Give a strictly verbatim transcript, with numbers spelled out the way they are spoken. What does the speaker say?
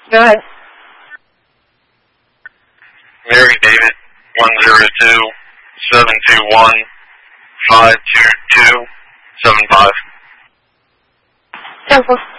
Go ahead. Mary David, one zero two, seven two one, five two two, seven five. Cancel.